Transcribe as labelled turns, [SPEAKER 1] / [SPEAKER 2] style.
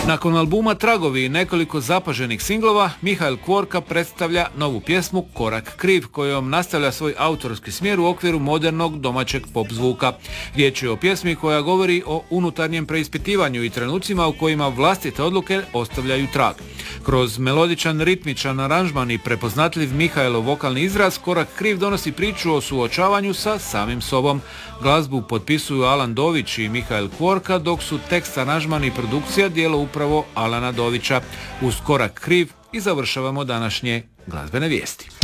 [SPEAKER 1] Nakon albuma Tragovi i nekoliko zapaženih singlova, Mihael Kvorka predstavlja novu pjesmu Korak kriv, kojom nastavlja svoj autorski smjer u okviru modernog domaćeg pop zvuka. Riječ je o pjesmi koja govori o unutarnjem preispitivanju i trenucima u kojima vlastite odluke ostavljaju trag. Kroz melodičan, ritmičan aranžman i prepoznatljiv Mihaelov vokalni izraz, Korak kriv donosi priču o suočavanju sa samim sobom. Glazbu potpisuju Alan Dović i Mihael Kvorka, dok su tekst, aranžman i produkcija djelo upravo Alana Dovića. Uz Korak kriv i završavamo današnje glazbene vijesti.